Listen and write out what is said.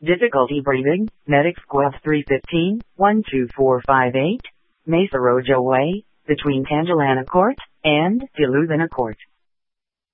Difficulty breathing, Medic Squad 315, 12458, Mesa Rojo Way, between Tangilana Court and Diluvina Court.